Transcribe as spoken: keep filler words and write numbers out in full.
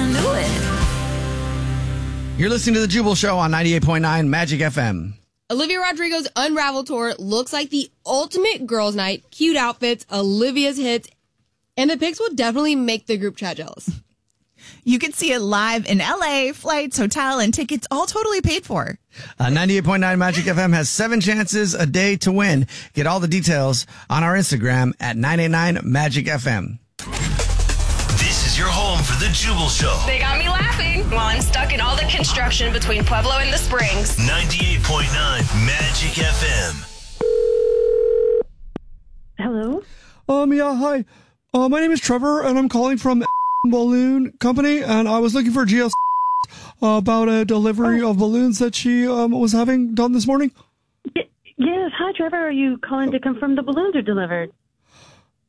can do it. You're listening to The Jubal Show on ninety-eight point nine Magic F M. Olivia Rodrigo's Unravel tour looks like the ultimate girls' night. Cute outfits, Olivia's hits, and the pics will definitely make the group chat jealous. You can see it live in L A, flights, hotel, and tickets all totally paid for. Uh, ninety-eight point nine Magic F M has seven chances a day to win. Get all the details on our Instagram at nine eight nine Magic F M. This is your home for The Jubal Show. They got me laughing while I'm stuck in all the construction between Pueblo and the Springs. ninety-eight point nine Magic F M. Hello? Um, yeah, hi. Uh, my name is Trevor, and I'm calling from Balloon Company, and I was looking for G S about a delivery oh. of balloons that she um, was having done this morning. Y- yes, hi, Trevor. Are you calling to confirm the balloons are delivered?